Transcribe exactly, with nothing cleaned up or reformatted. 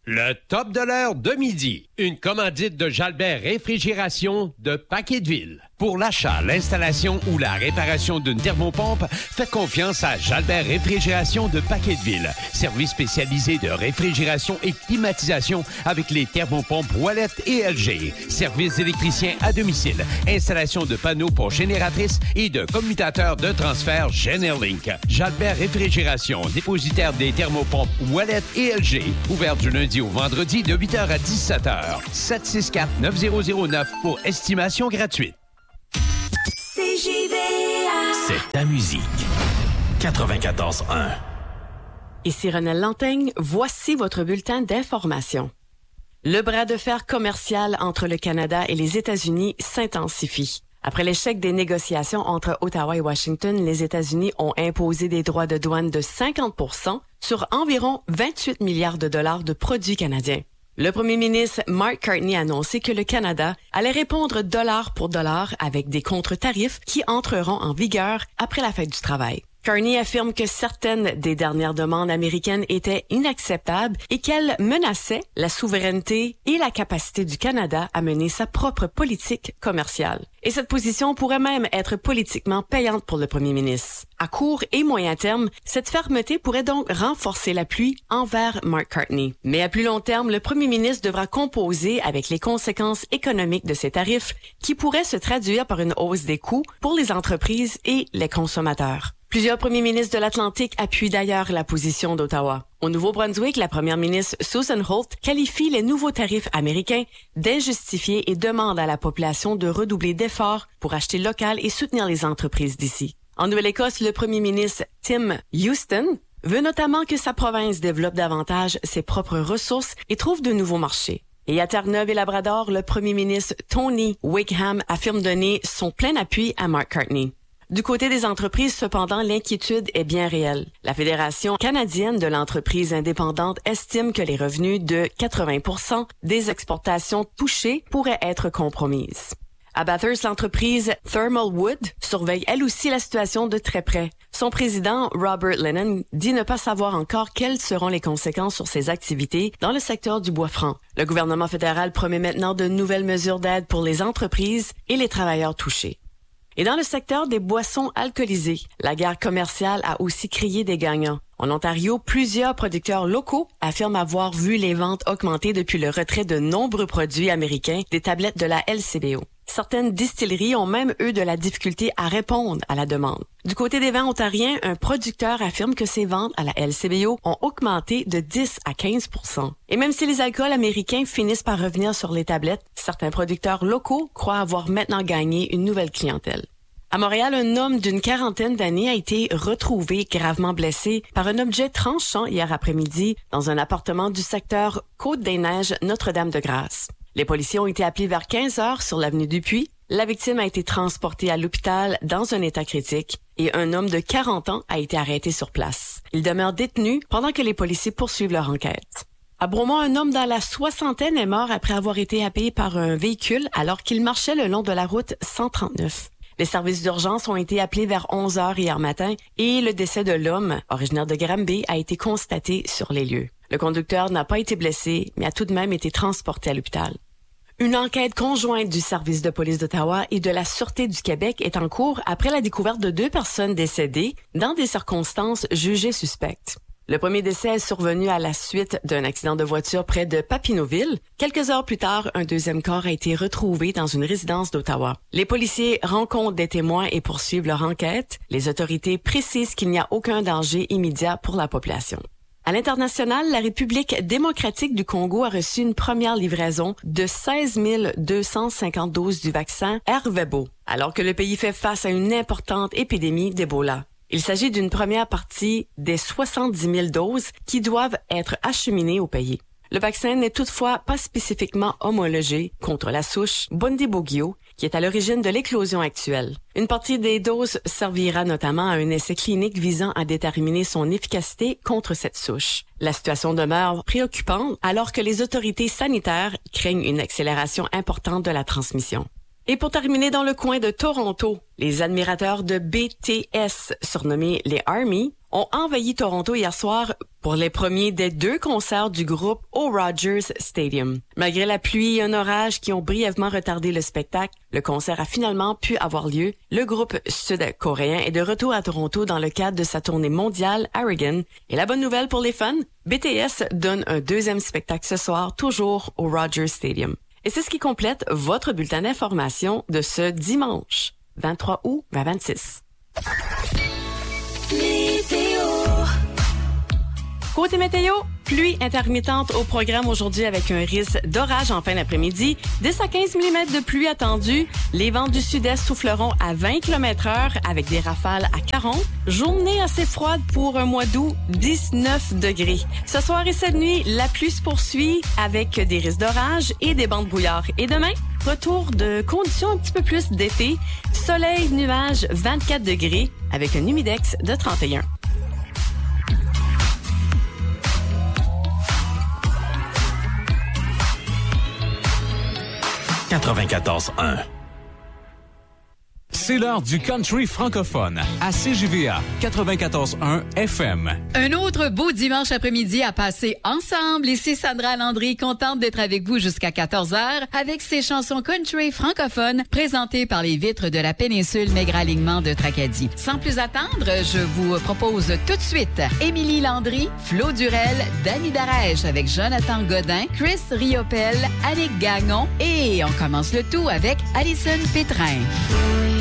Le top de l'heure de midi. Une commandite de Jalbert Réfrigération de Paqueteville. Pour l'achat, l'installation ou la réparation d'une thermopompe, faites confiance à Jalbert Réfrigération de Paqueteville. Service spécialisé de réfrigération et climatisation avec les thermopompes Wallet et L G. Service d'électricien à domicile. Installation de panneaux pour génératrices et de commutateurs de transfert Generlink. Jalbert Réfrigération, dépositaire des thermopompes Wallet et L G. Ouvert du lundi au vendredi de huit heures à dix-sept heures. sept six quatre neuf zéro zéro neuf pour estimation gratuite. C J V A. C'est ta musique. quatre-vingt-quatorze un. Ici Renelle Lantaigne, voici votre bulletin d'information. Le bras de fer commercial entre le Canada et les États-Unis s'intensifie. Après l'échec des négociations entre Ottawa et Washington, les États-Unis ont imposé des droits de douane de cinquante pour cent sur environ vingt-huit milliards de dollars de produits canadiens. Le premier ministre Mark Carney a annoncé que le Canada allait répondre dollar pour dollar avec des contre-tarifs qui entreront en vigueur après la fête du travail. Carney affirme que certaines des dernières demandes américaines étaient inacceptables et qu'elles menaçaient la souveraineté et la capacité du Canada à mener sa propre politique commerciale. Et cette position pourrait même être politiquement payante pour le premier ministre. À court et moyen terme, cette fermeté pourrait donc renforcer l'appui envers Mark Carney. Mais à plus long terme, le premier ministre devra composer avec les conséquences économiques de ces tarifs qui pourraient se traduire par une hausse des coûts pour les entreprises et les consommateurs. Plusieurs premiers ministres de l'Atlantique appuient d'ailleurs la position d'Ottawa. Au Nouveau-Brunswick, la première ministre Susan Holt qualifie les nouveaux tarifs américains d'injustifiés et demande à la population de redoubler d'efforts pour acheter local et soutenir les entreprises d'ici. En Nouvelle-Écosse, le premier ministre Tim Houston veut notamment que sa province développe davantage ses propres ressources et trouve de nouveaux marchés. Et à Terre-Neuve et Labrador, le premier ministre Tony Wickham affirme donner son plein appui à Mark Carney. Du côté des entreprises, cependant, l'inquiétude est bien réelle. La Fédération canadienne de l'entreprise indépendante estime que les revenus de quatre-vingts pour cent des exportations touchées pourraient être compromises. À Bathurst, l'entreprise Thermal Wood surveille elle aussi la situation de très près. Son président, Robert Lennon, dit ne pas savoir encore quelles seront les conséquences sur ses activités dans le secteur du bois franc. Le gouvernement fédéral promet maintenant de nouvelles mesures d'aide pour les entreprises et les travailleurs touchés. Et dans le secteur des boissons alcoolisées, la guerre commerciale a aussi créé des gagnants. En Ontario, plusieurs producteurs locaux affirment avoir vu les ventes augmenter depuis le retrait de nombreux produits américains des tablettes de la L C B O. Certaines distilleries ont même eu de la difficulté à répondre à la demande. Du côté des vins ontariens, un producteur affirme que ses ventes à la L C B O ont augmenté de dix à quinze pour cent. Et même si les alcools américains finissent par revenir sur les tablettes, certains producteurs locaux croient avoir maintenant gagné une nouvelle clientèle. À Montréal, un homme d'une quarantaine d'années a été retrouvé gravement blessé par un objet tranchant hier après-midi dans un appartement du secteur Côte-des-Neiges, Notre-Dame-de-Grâce. Les policiers ont été appelés vers quinze heures sur l'avenue du Puy. La victime a été transportée à l'hôpital dans un état critique et un homme de quarante ans a été arrêté sur place. Il demeure détenu pendant que les policiers poursuivent leur enquête. À Bromont, un homme dans la soixantaine est mort après avoir été happé par un véhicule alors qu'il marchait le long de la route cent trente-neuf. Les services d'urgence ont été appelés vers onze heures hier matin et le décès de l'homme, originaire de Granby, a été constaté sur les lieux. Le conducteur n'a pas été blessé, mais a tout de même été transporté à l'hôpital. Une enquête conjointe du service de police d'Ottawa et de la Sûreté du Québec est en cours après la découverte de deux personnes décédées dans des circonstances jugées suspectes. Le premier décès est survenu à la suite d'un accident de voiture près de Papineauville. Quelques heures plus tard, un deuxième corps a été retrouvé dans une résidence d'Ottawa. Les policiers rencontrent des témoins et poursuivent leur enquête. Les autorités précisent qu'il n'y a aucun danger immédiat pour la population. À l'international, la République démocratique du Congo a reçu une première livraison de seize mille deux cent cinquante doses du vaccin Ervebo, alors que le pays fait face à une importante épidémie d'Ebola. Il s'agit d'une première partie des soixante-dix mille doses qui doivent être acheminées au pays. Le vaccin n'est toutefois pas spécifiquement homologé contre la souche Bundibugyo, qui est à l'origine de l'éclosion actuelle. Une partie des doses servira notamment à un essai clinique visant à déterminer son efficacité contre cette souche. La situation demeure préoccupante alors que les autorités sanitaires craignent une accélération importante de la transmission. Et pour terminer dans le coin de Toronto, les admirateurs de B T S, surnommés les Army, ont envahi Toronto hier soir pour les premiers des deux concerts du groupe au Rogers Stadium. Malgré la pluie et un orage qui ont brièvement retardé le spectacle, le concert a finalement pu avoir lieu. Le groupe sud-coréen est de retour à Toronto dans le cadre de sa tournée mondiale Aragon. Et la bonne nouvelle pour les fans, B T S donne un deuxième spectacle ce soir, toujours au Rogers Stadium. Et c'est ce qui complète votre bulletin d'information de ce dimanche, vingt-trois août vingt vingt-six. Météo. Côté météo, pluie intermittente au programme aujourd'hui avec un risque d'orage en fin d'après-midi. dix à quinze millimètres de pluie attendue. Les vents du sud-est souffleront à vingt kilomètres heure avec des rafales à quarante. Journée assez froide pour un mois d'août, dix-neuf degrés. Ce soir et cette nuit, la pluie se poursuit avec des risques d'orage et des bancs de brouillard. Et demain, retour de conditions un petit peu plus d'été. Soleil, nuages, vingt-quatre degrés avec un humidex de trente et un. quatre-vingt-quatorze un. C'est l'heure du country francophone à C J V A quatre-vingt-quatorze un F M. Un autre beau dimanche après-midi à passer ensemble. Ici Sandra Landry, contente d'être avec vous jusqu'à quatorze heures avec ses chansons country francophones présentées par les vitres de la péninsule Maigre-Alignement de Tracadie. Sans plus attendre, je vous propose tout de suite Émilie Landry, Flo Durel, Danny Darèche avec Jonathan Godin, Chris Riopel, Annick Gagnon et on commence le tout avec Alison Pétrin.